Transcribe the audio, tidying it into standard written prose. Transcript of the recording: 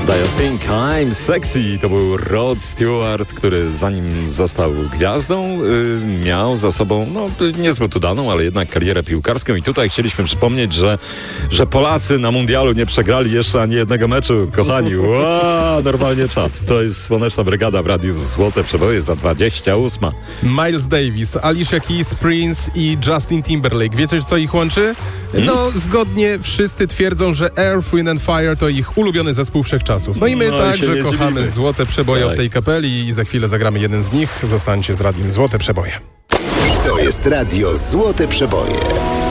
Do you think I'm sexy? To był Rod Stewart, który zanim został gwiazdą, miał za sobą, niezbyt udaną, ale jednak karierę piłkarską. I tutaj chcieliśmy przypomnieć, że Polacy na mundialu nie przegrali jeszcze ani jednego meczu. Kochani, normalnie czad. To jest Słoneczna Brygada w Radiu Złote Przeboje za 28. Miles Davis, Alicia Keys, Prince i Justin Timberlake. Wiecie, co ich łączy? Zgodnie wszyscy twierdzą, że Earth, Wind and Fire to ich ulubiony zespół wszechczasów. No i my także kochamy Złote Przeboje od tej kapeli i za chwilę zagramy jeden z nich. Zostańcie z Radiem Złote Przeboje. To jest Radio Złote Przeboje.